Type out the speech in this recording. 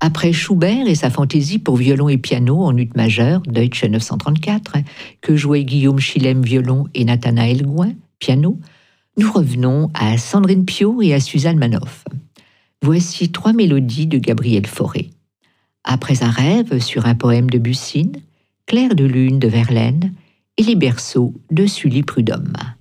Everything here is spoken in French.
Après Schubert et sa fantaisie pour violon et piano en ut majeur, Deutsche 934, que jouaient Guillaume Schillem violon et Nathanaël Gouin piano, nous revenons à Sandrine Piau et à Suzanne Manoff. Voici 3 mélodies de Gabriel Fauré. Après un rêve sur un poème de Bussine, Clair de lune de Verlaine et les berceaux de Sully Prudhomme.